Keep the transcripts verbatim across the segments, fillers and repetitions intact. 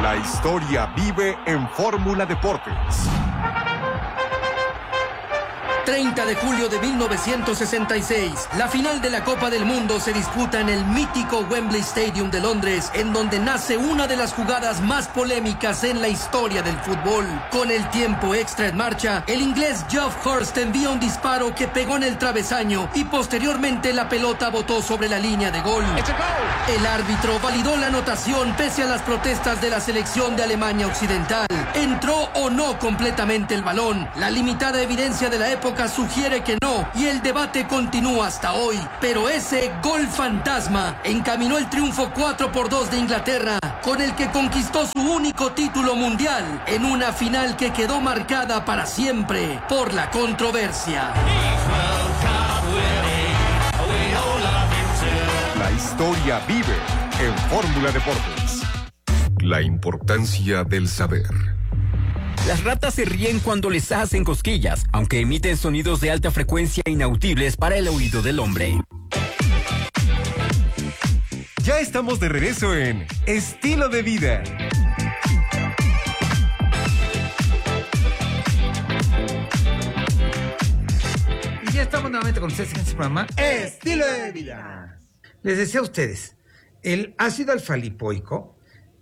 La historia vive en Fórmula Deportes. treinta de julio de mil novecientos sesenta y seis, la final de la Copa del Mundo se disputa en el mítico Wembley Stadium de Londres, en donde nace una de las jugadas más polémicas en la historia del fútbol. Con el tiempo extra en marcha, el inglés Geoff Hurst envía un disparo que pegó en el travesaño y posteriormente la pelota botó sobre la línea de gol. El árbitro validó la anotación pese a las protestas de la selección de Alemania Occidental. ¿Entró o no completamente el balón? La limitada evidencia de la época sugiere que no, y el debate continúa hasta hoy. Pero ese gol fantasma encaminó el triunfo cuatro por dos de Inglaterra, con el que conquistó su único título mundial, en una final que quedó marcada para siempre por la controversia. La historia vive en Fórmula Deportes. La importancia del saber. Las ratas se ríen cuando les hacen cosquillas, aunque emiten sonidos de alta frecuencia inaudibles para el oído del hombre. Ya estamos de regreso en Estilo de Vida. Y ya estamos nuevamente con ustedes en este programa Estilo de Vida. Les decía a ustedes, el ácido alfa-lipoico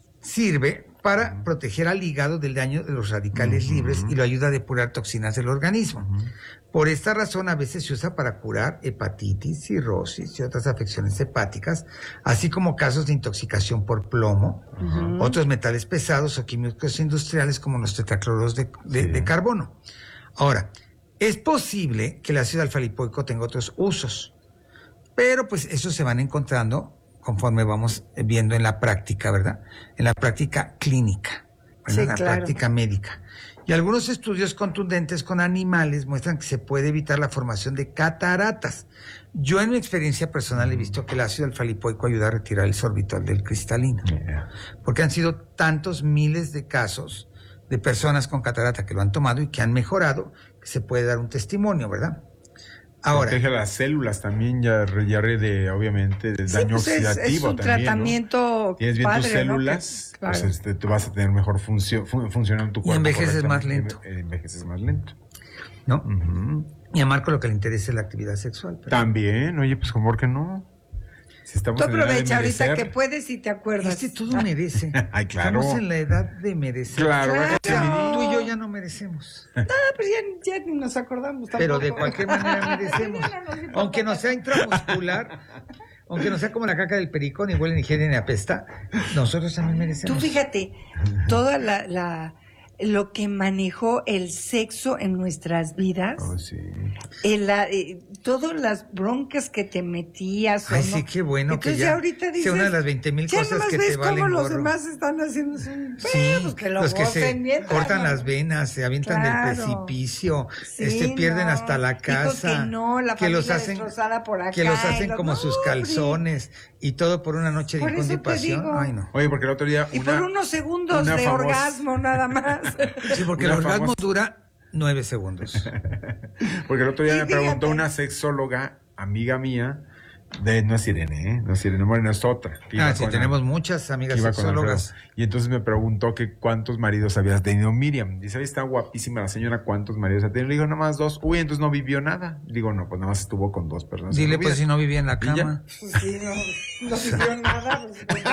sirve para proteger al hígado del daño de los radicales uh-huh. libres y lo ayuda a depurar toxinas del organismo. Uh-huh. Por esta razón, a veces se usa para curar hepatitis, cirrosis y otras afecciones hepáticas, así como casos de intoxicación por plomo, uh-huh. otros metales pesados o químicos industriales como los tetracloros de, de, sí. de carbono. Ahora, es posible que el ácido alfa-lipoico tenga otros usos, pero pues esos se van encontrando conforme vamos viendo en la práctica, ¿verdad? En la práctica clínica, en sí, la claro. práctica médica. Y algunos estudios contundentes con animales muestran que se puede evitar la formación de cataratas. Yo en mi experiencia personal he visto que el ácido alfa-lipoico ayuda a retirar el sorbitol del cristalino. Yeah. Porque han sido tantos miles de casos de personas con catarata que lo han tomado y que han mejorado, que se puede dar un testimonio, ¿verdad? Ahora, protege las células también, ya, ya de, obviamente, del sí, daño pues oxidativo es, es un también, tratamiento ¿no? Tienes bien padre, tus células, ¿no? Que, claro. Pues este, tú vas a tener mejor función, fun, funcionando tu cuerpo. Y envejeces más lento. Envejeces más lento. ¿No? Uh-huh. Y a Marco lo que le interesa es la actividad sexual. Pero... También, oye, pues ¿por qué no? Si Tú aprovecha ahorita que puedes y te acuerdas. Este todo merece. Ay, claro. Estamos en la edad de merecer. Claro. claro. Tú y yo ya no merecemos. No, pues ya, ya ni nos acordamos tampoco. Pero de cualquier manera merecemos. Aunque no sea intramuscular, aunque no sea como la caca del perico, ni huele, ni higiene, ni apesta, nosotros también merecemos. Tú fíjate, toda la... la lo que manejó el sexo en nuestras vidas, oh, sí. el, la, eh, todas las broncas que te metías. Ay, ¿o no? sí, qué bueno. Entonces, que ya ahorita dices, sea una de las veinte mil cosas que te valen cómo los gorro. demás están haciendo un sí, pues que lo los que se mientras, cortan ¿no? las venas, se avientan claro. del precipicio, sí, este pierden no. hasta la casa, Hijos que no, la que los hacen, por acá, que los hacen los, como no, sus calzones y todo por una noche de incondia y pasión. Ay, no. Oye, porque el otro día y una, por unos segundos de famosa... orgasmo nada más. Sí, porque el orgasmo famosa... dura nueve segundos. Porque el otro día me preguntó una sexóloga, amiga mía, de no es Irene, ¿eh? No es Irene Moreno, es otra. Ah, sí, tenemos la, muchas amigas sexólogas. Y entonces me preguntó que cuántos maridos habías tenido Miriam. Dice, está guapísima la señora, ¿cuántos maridos ha tenido? Le digo, nada más dos. Uy, entonces no vivió nada. Digo, no, pues nada más estuvo con dos personas. Dile, pues si no vivía en la cama. Pues sí, no, no vivió nada.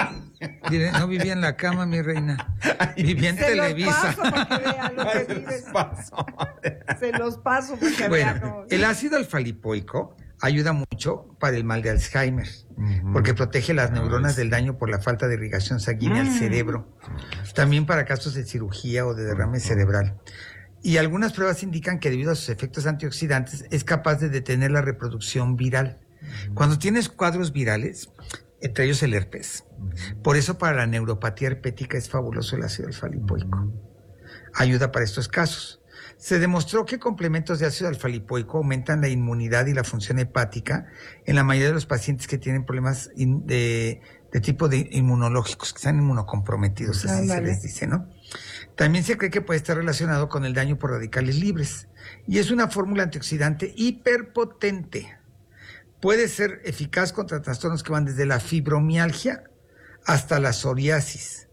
Dile, no vivía en la cama, mi reina. Vivía en Televisa. Se los paso para que vea lo que vives. Se los paso para que bueno, vea. No. El ácido alfa-lipoico ayuda mucho para el mal de Alzheimer, uh-huh. porque protege las neuronas del daño por la falta de irrigación sanguínea uh-huh. al cerebro. También para casos de cirugía o de derrame uh-huh. cerebral. Y algunas pruebas indican que debido a sus efectos antioxidantes es capaz de detener la reproducción viral. Uh-huh. Cuando tienes cuadros virales, entre ellos el herpes. Uh-huh. Por eso para la neuropatía herpética es fabuloso el ácido alfa-lipoico. Uh-huh. Ayuda para estos casos. Se demostró que complementos de ácido alfa-lipoico aumentan la inmunidad y la función hepática en la mayoría de los pacientes que tienen problemas in, de, de tipo de inmunológicos, que están inmunocomprometidos, así ah, vale. se les dice, ¿no? También se cree que puede estar relacionado con el daño por radicales libres. Y es una fórmula antioxidante hiperpotente. Puede ser eficaz contra trastornos que van desde la fibromialgia hasta la psoriasis.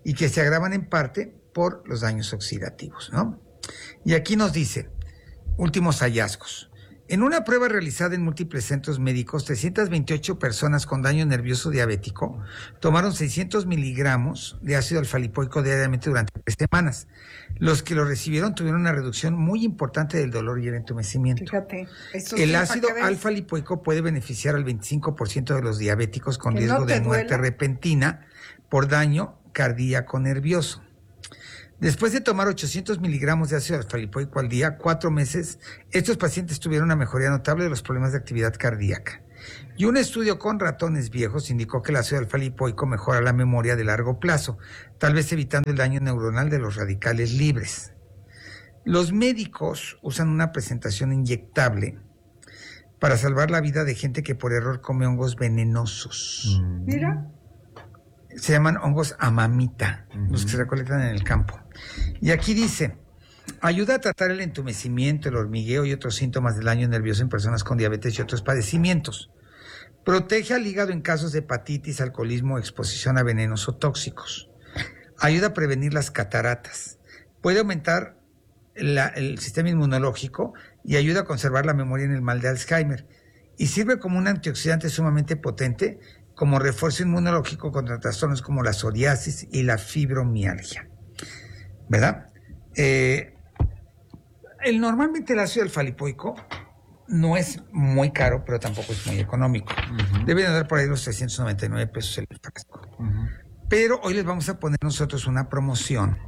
y que se agravan en parte por los daños oxidativos, ¿no? Y aquí nos dice, últimos hallazgos. En una prueba realizada en múltiples centros médicos, trescientas veintiocho personas con daño nervioso diabético tomaron seiscientos miligramos de ácido alfa-lipoico diariamente durante tres semanas. Los que lo recibieron tuvieron una reducción muy importante del dolor y el entumecimiento. Fíjate, eso El sí, ácido para que veas. alfa-lipoico puede beneficiar al veinticinco por ciento de los diabéticos con Que riesgo no te de muerte duela. repentina por daño cardíaco nervioso. Después de tomar ochocientos miligramos de ácido alfa-lipoico al día, cuatro meses, estos pacientes tuvieron una mejoría notable de los problemas de actividad cardíaca. Y un estudio con ratones viejos indicó que el ácido alfa-lipoico mejora la memoria de largo plazo, tal vez evitando el daño neuronal de los radicales libres. Los médicos usan una presentación inyectable para salvar la vida de gente que por error come hongos venenosos. Mira, Se llaman hongos amamita, Ujú. los que se recolectan en el campo. Y aquí dice, ayuda a tratar el entumecimiento, el hormigueo y otros síntomas del daño nervioso en personas con diabetes y otros padecimientos. Protege al hígado en casos de hepatitis, alcoholismo o exposición a venenos o tóxicos. Ayuda a prevenir las cataratas. Puede aumentar la- el sistema inmunológico y ayuda a conservar la memoria en el mal de Alzheimer. Y sirve como un antioxidante sumamente potente, como refuerzo inmunológico contra trastornos como la psoriasis y la fibromialgia. ¿Verdad? Eh, el, normalmente el ácido alfa-lipoico no es muy caro, pero tampoco es muy económico. Ujú. Debe de andar por ahí los trescientos noventa y nueve pesos el frasco. Ujú. Pero hoy les vamos a poner nosotros una promoción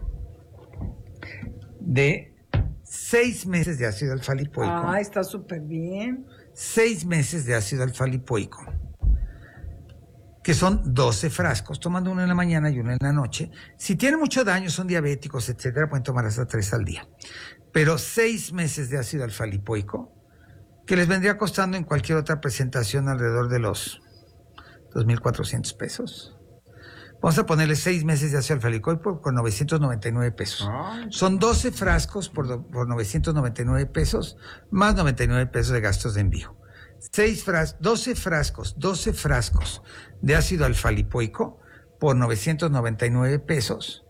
de seis meses de ácido alfa-lipoico. ah, está súper bien. Seis meses de ácido alfa-lipoico, que son doce frascos, tomando uno en la mañana y uno en la noche. Si tienen mucho daño, son diabéticos, etcétera, pueden tomar hasta tres al día. Pero seis meses de ácido alfa-lipoico, que les vendría costando en cualquier otra presentación alrededor de los dos mil cuatrocientos pesos. Vamos a ponerle seis meses de ácido alfa-lipoico por novecientos noventa y nueve pesos. Ay, Son doce frascos por, do- por novecientos noventa y nueve pesos, más noventa y nueve pesos de gastos de envío. Seis fras- doce frascos, doce frascos de ácido alfa-lipoico por novecientos noventa y nueve pesos,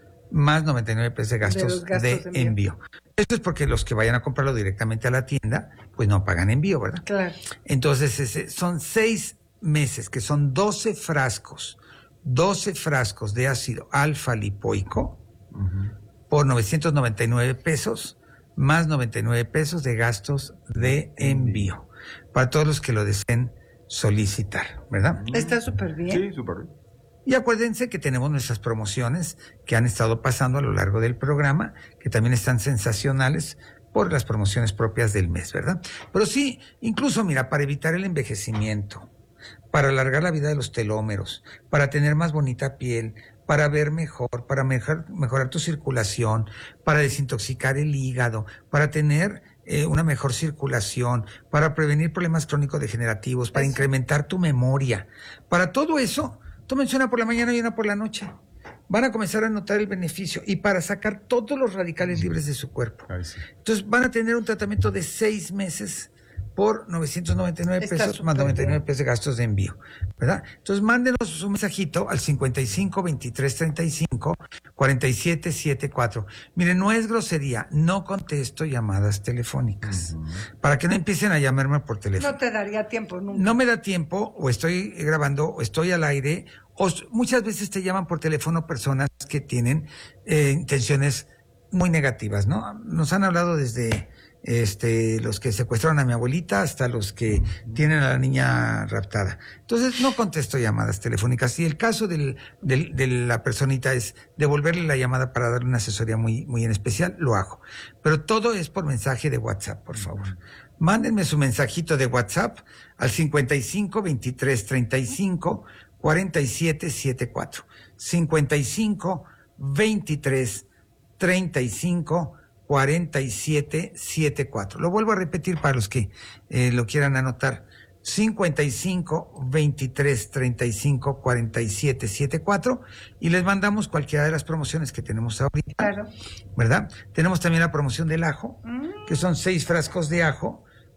más noventa y nueve pesos de gastos los gastos de de envío. envío. Esto es porque los que vayan a comprarlo directamente a la tienda, pues no pagan envío, ¿verdad? Claro. Entonces, ese- son seis meses, que son doce frascos, doce frascos de ácido alfa-lipoico ujú. por novecientos noventa y nueve pesos, más noventa y nueve pesos de gastos de envío, para todos los que lo deseen solicitar, ¿verdad? Está súper bien. Sí, súper bien. Y acuérdense que tenemos nuestras promociones que han estado pasando a lo largo del programa, que también están sensacionales por las promociones propias del mes, ¿verdad? Pero sí, incluso, mira, para evitar el envejecimiento, para alargar la vida de los telómeros, para tener más bonita piel, para ver mejor, para mejor, mejorar tu circulación, para desintoxicar el hígado, para tener eh, una mejor circulación, para prevenir problemas crónico-degenerativos, para incrementar tu memoria. Para todo eso, tómense una por la mañana y una por la noche. Van a comenzar a notar el beneficio y para sacar todos los radicales libres de su cuerpo. Ay, sí. Entonces van a tener un tratamiento de seis meses por novecientos noventa y nueve Está pesos más súper noventa y nueve bien. pesos de gastos de envío, ¿verdad? Entonces mándenos un mensajito al cincuenta y cinco, veintitrés, treinta y cinco, cuarenta y siete setenta y cuatro. Miren, no es grosería, no contesto llamadas telefónicas. Para que no empiecen a llamarme por teléfono. No te daría tiempo nunca. No me da tiempo, o estoy grabando, o estoy al aire, o s- muchas veces te llaman por teléfono personas que tienen eh, intenciones muy negativas, ¿no? Nos han hablado desde este los que secuestraron a mi abuelita hasta los que tienen a la niña raptada. Entonces no contesto llamadas telefónicas. Si el caso del, del- de la personita es devolverle la llamada para darle una asesoría muy, muy en especial, lo hago. Pero todo es por mensaje de WhatsApp, por favor. Mándenme su mensajito de WhatsApp al cincuenta y cinco, veintitrés, treinta y cinco, cuarenta y siete setenta y cuatro. cincuenta y cinco, veintitrés, treinta y cinco, cuarenta y siete setenta y cuatro. Lo vuelvo a repetir para los que eh, lo quieran anotar. cincuenta y cinco, veintitrés, treinta y cinco, cuarenta y siete setenta y cuatro y les mandamos cualquiera de las promociones que tenemos ahorita, Claro. ¿verdad? Tenemos también la promoción del ajo, Mm. que son seis frascos de ajo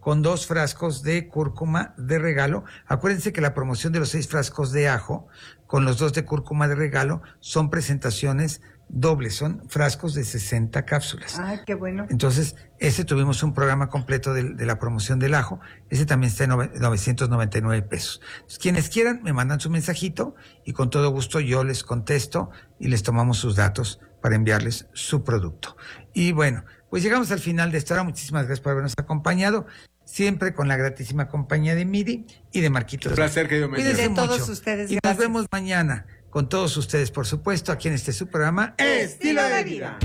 con dos frascos de cúrcuma de regalo. Acuérdense que la promoción de los seis frascos de ajo con los dos de cúrcuma de regalo son presentaciones dobles, son frascos de sesenta cápsulas. Ah, qué bueno. Entonces, ese tuvimos un programa completo de, de la promoción del ajo. Ese también está en novecientos noventa y nueve pesos. Entonces, quienes quieran, me mandan su mensajito y con todo gusto yo les contesto y les tomamos sus datos para enviarles su producto. Y bueno, pues llegamos al final de esta hora. Muchísimas gracias por habernos acompañado. Siempre con la gratísima compañía de Midi y de Marquitos. Un placer, querido Meño. De todos ustedes. Y Gracias. nos vemos mañana con todos ustedes, por supuesto, aquí en este su programa Estilo de Vida.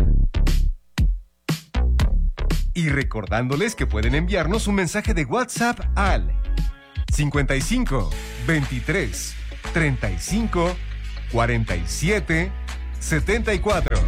Y recordándoles que pueden enviarnos un mensaje de WhatsApp al cincuenta y cinco, veintitrés, treinta y cinco, cuarenta y siete, setenta y cuatro.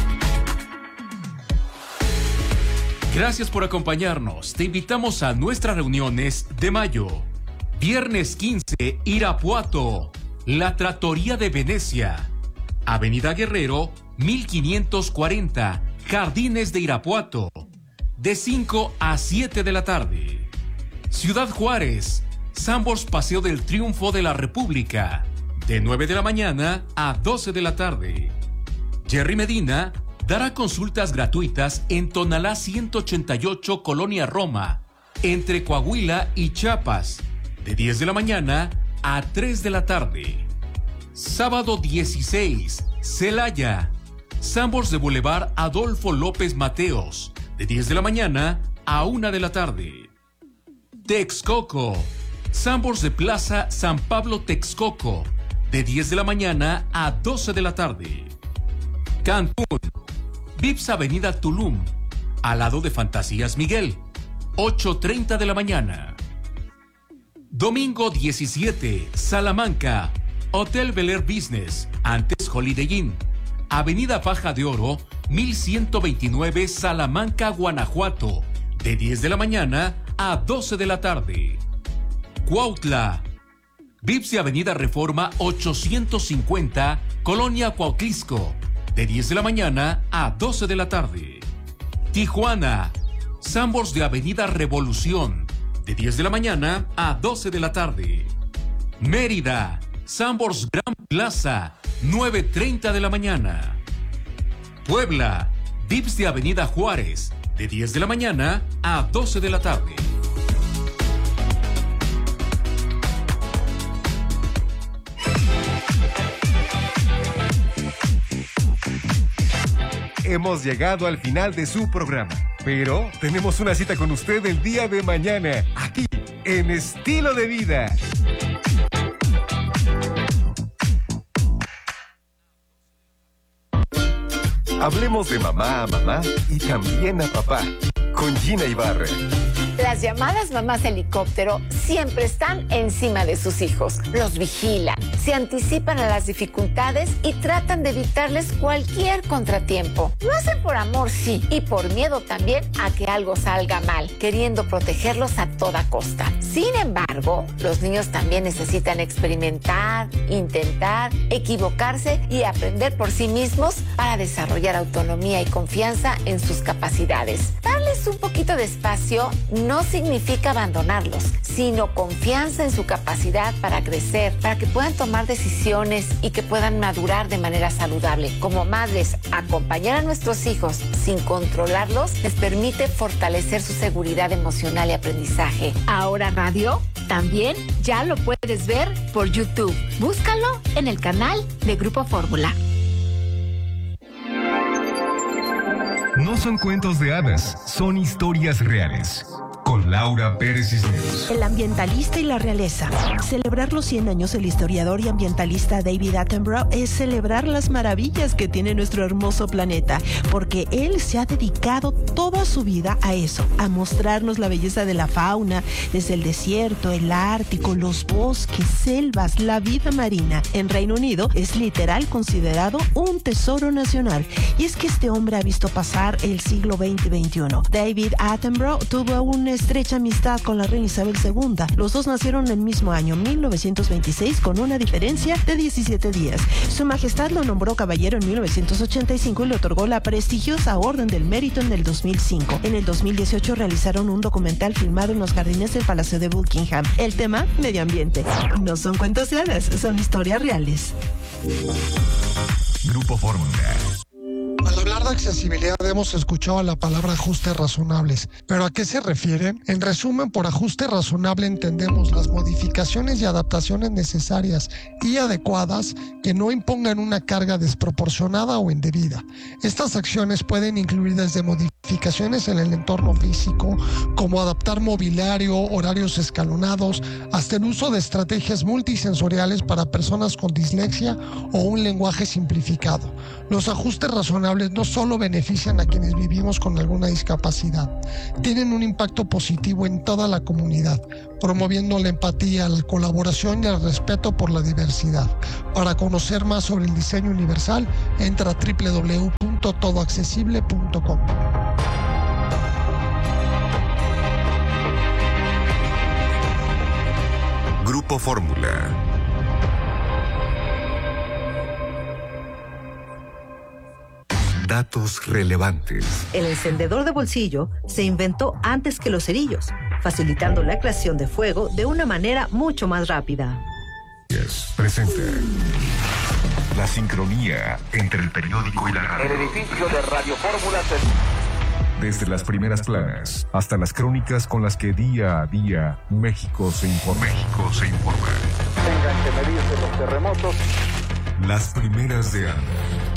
Gracias por acompañarnos. Te invitamos a nuestras reuniones de mayo. Viernes quince, Irapuato, La Trattoria de Venecia. Avenida Guerrero, mil quinientos cuarenta, Jardines de Irapuato. De cinco a siete de la tarde. Ciudad Juárez, Sanborns Paseo del Triunfo de la República. De nueve de la mañana a doce de la tarde. Jerry Medina dará consultas gratuitas en Tonalá ciento ochenta y ocho, Colonia Roma, entre Coahuila y Chiapas, de diez de la mañana a tres de la tarde. Sábado dieciséis, Celaya, Sanborns de Boulevard Adolfo López Mateos, de diez de la mañana a una de la tarde. Texcoco, Sanborns de Plaza San Pablo Texcoco, de diez de la mañana a doce de la tarde. Cancún, Vips Avenida Tulum, al lado de Fantasías Miguel, ocho treinta de la mañana. Domingo diecisiete, Salamanca, Hotel Bel Air Business, antes Holiday Inn, Avenida Faja de Oro, mil ciento veintinueve, Salamanca, Guanajuato, de diez de la mañana a doce de la tarde. Cuautla, Vips de Avenida Reforma ochocientos cincuenta, Colonia Cuautlisco, de diez de la mañana a doce de la tarde. Tijuana, Sanborns de Avenida Revolución, de diez de la mañana a doce de la tarde. Mérida, Sanborns Gran Plaza, nueve treinta de la mañana. Puebla, Vips de Avenida Juárez, de diez de la mañana a doce de la tarde. Hemos llegado al final de su programa, pero tenemos una cita con usted el día de mañana, aquí en Estilo de Vida. Hablemos de mamá a mamá y también a papá, con Gina Ibarra. Las llamadas mamás helicóptero siempre están encima de sus hijos, los vigilan, se anticipan a las dificultades y tratan de evitarles cualquier contratiempo. Lo hacen por amor, sí, y por miedo también a que algo salga mal, queriendo protegerlos a toda costa. Sin embargo, los niños también necesitan experimentar, intentar, equivocarse y aprender por sí mismos para desarrollar autonomía y confianza en sus capacidades. Darles un poquito de espacio no significa abandonarlos, sino confianza en su capacidad para crecer, para que puedan tomar decisiones y que puedan madurar de manera saludable. Como madres, acompañar a nuestros hijos sin controlarlos les permite fortalecer su seguridad emocional y aprendizaje. Ahora Radio también ya lo puedes ver por YouTube. Búscalo en el canal de Grupo Fórmula. No son cuentos de hadas, son historias reales. Con Laura Pérez Cisneros. El ambientalista y la realeza. Celebrar los cien años del historiador y ambientalista David Attenborough es celebrar las maravillas que tiene nuestro hermoso planeta, porque él se ha dedicado toda su vida a eso, a mostrarnos la belleza de la fauna, desde el desierto, el Ártico, los bosques, selvas, la vida marina. En Reino Unido es literal considerado un tesoro nacional. Y es que este hombre ha visto pasar el siglo veinte y veintiuno. David Attenborough tuvo un estrella estrecha amistad con la reina Isabel segunda. Los dos nacieron en el mismo año, mil novecientos veintiséis, con una diferencia de diecisiete días. Su Majestad lo nombró caballero en mil novecientos ochenta y cinco y le otorgó la prestigiosa Orden del Mérito en el dos mil cinco. En el dos mil dieciocho realizaron un documental filmado en los jardines del Palacio de Buckingham. El tema, medio ambiente. No son cuentos de hadas, son historias reales. Grupo Fórmula. Al hablar de accesibilidad hemos escuchado la palabra ajustes razonables, pero ¿a qué se refieren? En resumen, por ajuste razonable entendemos las modificaciones y adaptaciones necesarias y adecuadas que no impongan una carga desproporcionada o indebida. Estas acciones pueden incluir desde modificaciones en el entorno físico, como adaptar mobiliario, horarios escalonados, hasta el uso de estrategias multisensoriales para personas con dislexia o un lenguaje simplificado. Los ajustes razonables no solo benefician a quienes vivimos con alguna discapacidad, tienen un impacto positivo en toda la comunidad, promoviendo la empatía, la colaboración y el respeto por la diversidad. Para conocer más sobre el diseño universal, entra a doble u doble u doble u punto todo accesible punto com. Grupo Fórmula. Datos relevantes. El encendedor de bolsillo se inventó antes que los cerillos, facilitando la creación de fuego de una manera mucho más rápida. Presenta la sincronía entre el periódico y la radio. El edificio de Radio Fórmula se... Desde las primeras planas hasta las crónicas con las que día a día México se informa. México se informa. Tengan que medirse los terremotos. Las primeras de año.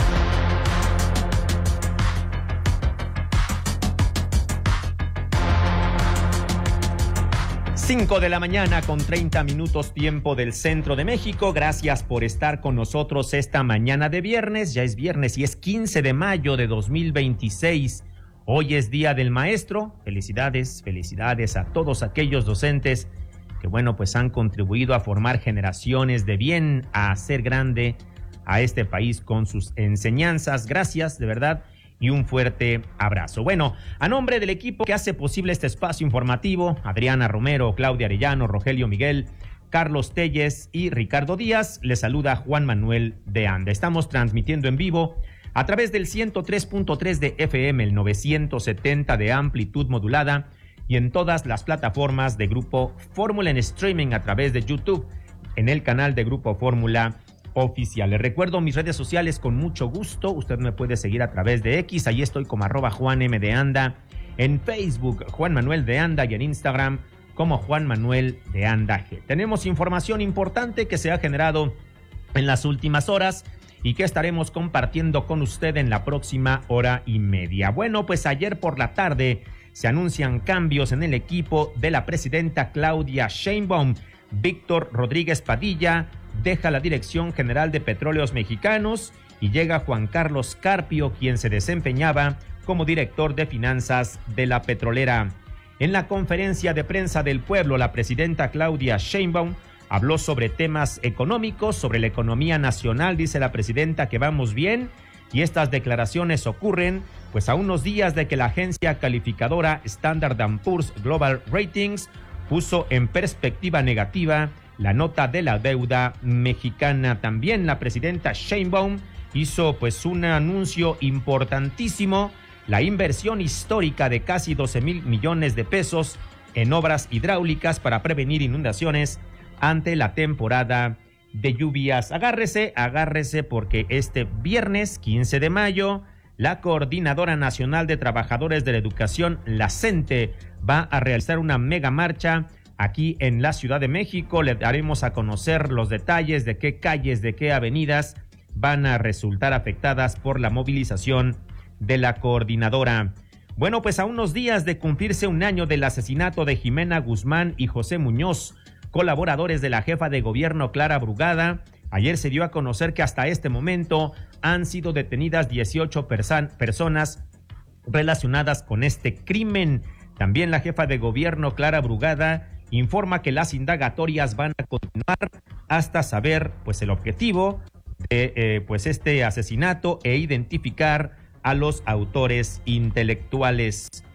cinco de la mañana con treinta minutos tiempo del centro de México. Gracias por estar con nosotros esta mañana de viernes. Ya es viernes y es quince de mayo de dos mil veintiséis. Hoy es Día del Maestro. Felicidades, felicidades a todos aquellos docentes que, bueno, pues han contribuido a formar generaciones de bien, a hacer grande a este país con sus enseñanzas. Gracias, de verdad. Y un fuerte abrazo. Bueno, a nombre del equipo que hace posible este espacio informativo, Adriana Romero, Claudia Arellano, Rogelio Miguel, Carlos Telles y Ricardo Díaz, les saluda Juan Manuel de Anda. Estamos transmitiendo en vivo a través del ciento tres punto tres de F M, el novecientos setenta de amplitud modulada y en todas las plataformas de Grupo Fórmula en streaming a través de YouTube, en el canal de Grupo Fórmula Oficial. Les recuerdo mis redes sociales con mucho gusto. Usted me puede seguir a través de X, ahí estoy como arroba Juan M de Anda, en Facebook Juan Manuel de Anda y en Instagram como Juan Manuel de Anda G. Tenemos información importante que se ha generado en las últimas horas y que estaremos compartiendo con usted en la próxima hora y media. Bueno, pues ayer por la tarde se anuncian cambios en el equipo de la presidenta Claudia Sheinbaum. Víctor Rodríguez Padilla deja la Dirección General de Petróleos Mexicanos y llega Juan Carlos Carpio, quien se desempeñaba como director de finanzas de la petrolera. En la conferencia de prensa del pueblo, la presidenta Claudia Sheinbaum habló sobre temas económicos, sobre la economía nacional. Dice la presidenta que vamos bien y estas declaraciones ocurren pues a unos días de que la agencia calificadora Standard and Poor's Global Ratings puso en perspectiva negativa la nota de la deuda mexicana. También la presidenta Sheinbaum hizo pues un anuncio importantísimo, la inversión histórica de casi doce mil millones de pesos en obras hidráulicas para prevenir inundaciones ante la temporada de lluvias. Agárrese, agárrese porque este viernes quince de mayo la Coordinadora Nacional de Trabajadores de la Educación, la CENTE, va a realizar una mega marcha aquí en la Ciudad de México. Le daremos a conocer los detalles de qué calles, de qué avenidas van a resultar afectadas por la movilización de la coordinadora. Bueno, pues a unos días de cumplirse un año del asesinato de Jimena Guzmán y José Muñoz, colaboradores de la jefa de gobierno Clara Brugada, ayer se dio a conocer que hasta este momento han sido detenidas dieciocho perso- personas relacionadas con este crimen. También la jefa de gobierno Clara Brugada informa que las indagatorias van a continuar hasta saber pues el objetivo de eh, pues este asesinato e identificar a los autores intelectuales.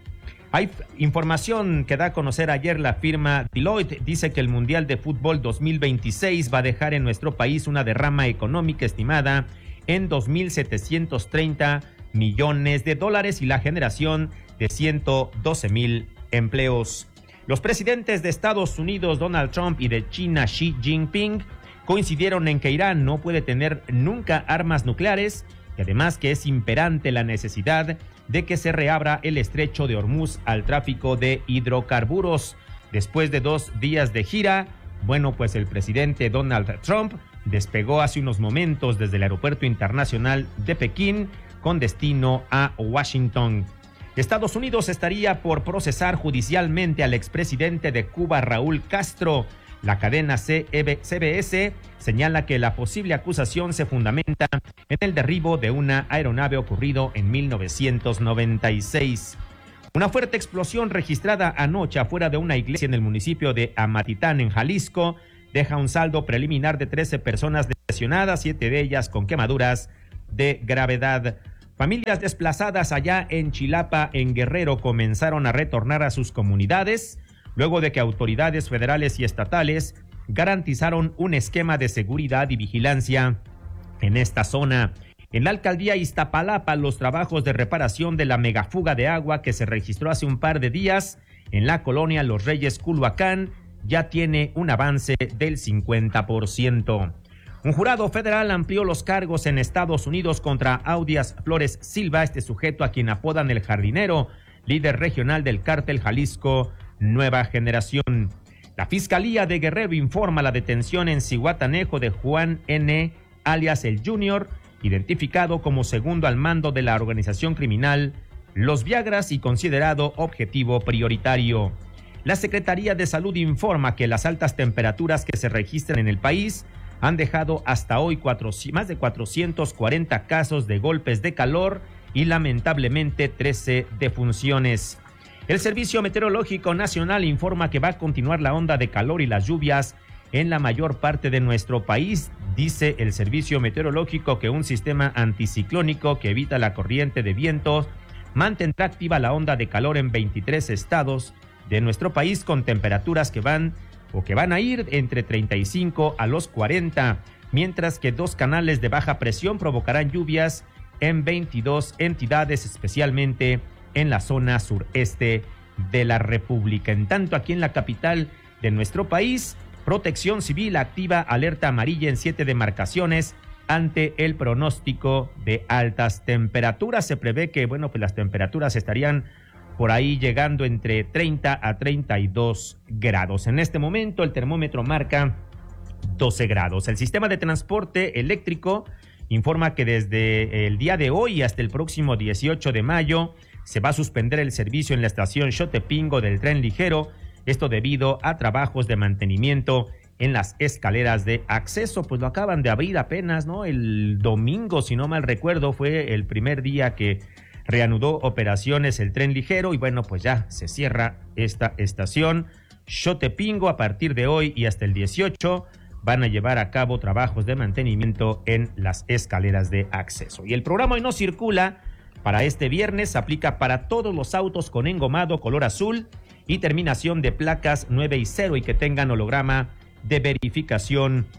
Hay información que da a conocer ayer la firma Deloitte. Dice que el Mundial de Fútbol dos mil veintiséis va a dejar en nuestro país una derrama económica estimada en dos mil setecientos treinta millones de dólares y la generación de ciento doce mil empleos. Los presidentes de Estados Unidos, Donald Trump, y de China, Xi Jinping, coincidieron en que Irán no puede tener nunca armas nucleares y además que es imperante la necesidad de que se reabra el estrecho de Hormuz al tráfico de hidrocarburos. Después de dos días de gira, bueno, pues el presidente Donald Trump despegó hace unos momentos desde el Aeropuerto Internacional de Pekín con destino a Washington. Estados Unidos estaría por procesar judicialmente al expresidente de Cuba, Raúl Castro. La cadena C B S señala que la posible acusación se fundamenta en el derribo de una aeronave ocurrido en mil novecientos noventa y seis. Una fuerte explosión registrada anoche afuera de una iglesia en el municipio de Amatitán, en Jalisco, deja un saldo preliminar de trece personas lesionadas, siete de ellas con quemaduras de gravedad. Familias desplazadas allá en Chilapa, en Guerrero, comenzaron a retornar a sus comunidades luego de que autoridades federales y estatales garantizaron un esquema de seguridad y vigilancia en esta zona. En la alcaldía Iztapalapa, los trabajos de reparación de la megafuga de agua que se registró hace un par de días en la colonia Los Reyes, Culhuacán, ya tiene un avance del cincuenta por ciento. Un jurado federal amplió los cargos en Estados Unidos contra Audias Flores Silva, este sujeto a quien apodan el Jardinero, líder regional del cártel Jalisco Nueva Generación. La Fiscalía de Guerrero informa la detención en Zihuatanejo de Juan N., alias el Junior, identificado como segundo al mando de la organización criminal Los Viagras y considerado objetivo prioritario. La Secretaría de Salud informa que las altas temperaturas que se registran en el país han dejado hasta hoy cuatro, más de cuatrocientos cuarenta casos de golpes de calor y lamentablemente trece defunciones. El Servicio Meteorológico Nacional informa que va a continuar la onda de calor y las lluvias en la mayor parte de nuestro país. Dice el Servicio Meteorológico que un sistema anticiclónico que evita la corriente de vientos mantendrá activa la onda de calor en veintitrés estados de nuestro país, con temperaturas que van o que van a ir entre treinta y cinco a los cuarenta, mientras que dos canales de baja presión provocarán lluvias en veintidós entidades, especialmente en la zona sureste de la República. En tanto, aquí en la capital de nuestro país, Protección Civil activa alerta amarilla en siete demarcaciones ante el pronóstico de altas temperaturas. Se prevé que, bueno, pues las temperaturas estarían por ahí llegando entre treinta a treinta y dos grados. En este momento el termómetro marca doce grados. El sistema de transporte eléctrico informa que desde el día de hoy hasta el próximo dieciocho de mayo se va a suspender el servicio en la estación Xotepingo del tren ligero, esto debido a trabajos de mantenimiento en las escaleras de acceso. Pues lo acaban de abrir apenas, ¿no? El domingo, si no mal recuerdo, fue el primer día que reanudó operaciones el tren ligero y bueno, pues ya se cierra esta estación Xotepingo. A partir de hoy y hasta el dieciocho van a llevar a cabo trabajos de mantenimiento en las escaleras de acceso. Y el programa Hoy No Circula para este viernes aplica para todos los autos con engomado color azul y terminación de placas nueve y cero y que tengan holograma de verificación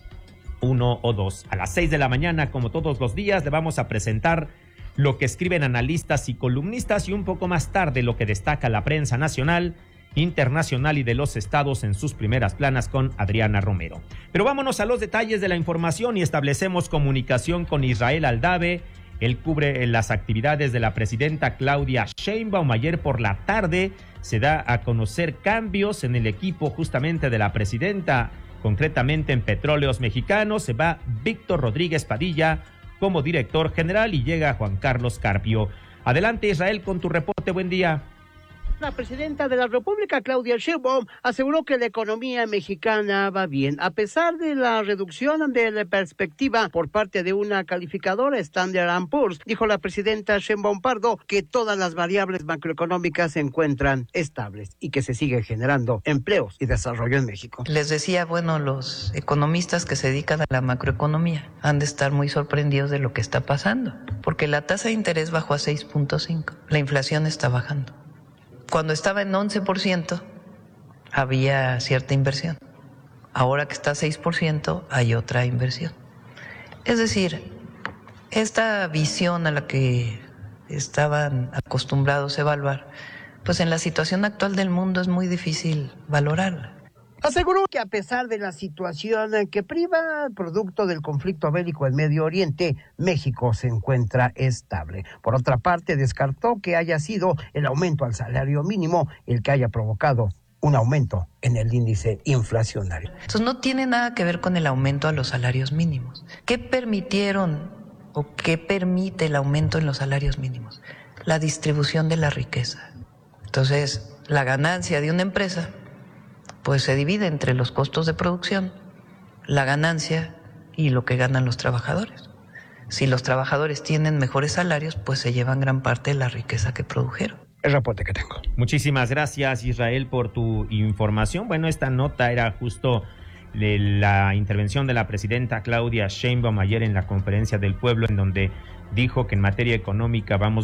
uno o dos. A las seis de la mañana, como todos los días, le vamos a presentar lo que escriben analistas y columnistas y un poco más tarde lo que destaca la prensa nacional, internacional y de los estados en sus primeras planas con Adriana Romero. Pero vámonos a los detalles de la información y establecemos comunicación con Israel Aldave. Él cubre las actividades de la presidenta Claudia Sheinbaum. Ayer por la tarde se da a conocer cambios en el equipo justamente de la presidenta, concretamente en Petróleos Mexicanos. Se va Víctor Rodríguez Padilla como director general y llega Juan Carlos Carpio. Adelante, Israel, con tu reporte. Buen día. La presidenta de la República, Claudia Sheinbaum, aseguró que la economía mexicana va bien, a pesar de la reducción de la perspectiva por parte de una calificadora Standard and Poor's. Dijo la presidenta Sheinbaum Pardo que todas las variables macroeconómicas se encuentran estables y que se sigue generando empleos y desarrollo en México. Les decía, bueno, los economistas que se dedican a la macroeconomía han de estar muy sorprendidos de lo que está pasando, porque la tasa de interés bajó a seis punto cinco, la inflación está bajando. Cuando estaba en once por ciento había cierta inversión. Ahora que está a seis por ciento hay otra inversión. Es decir, esta visión a la que estaban acostumbrados a evaluar, pues en la situación actual del mundo es muy difícil valorarla. Aseguró que a pesar de la situación que priva producto del conflicto bélico en Medio Oriente, México se encuentra estable. Por otra parte, descartó que haya sido el aumento al salario mínimo el que haya provocado un aumento en el índice inflacionario. Entonces no tiene nada que ver con el aumento a los salarios mínimos. ¿Qué permitieron o qué permite el aumento en los salarios mínimos? La distribución de la riqueza. Entonces, la ganancia de una empresa pues se divide entre los costos de producción, la ganancia y lo que ganan los trabajadores. Si los trabajadores tienen mejores salarios, pues se llevan gran parte de la riqueza que produjeron. El reporte que tengo. Muchísimas gracias, Israel, por tu información. Bueno, esta nota era justo de la intervención de la presidenta Claudia Sheinbaum ayer en la Conferencia del Pueblo, en donde dijo que en materia económica vamos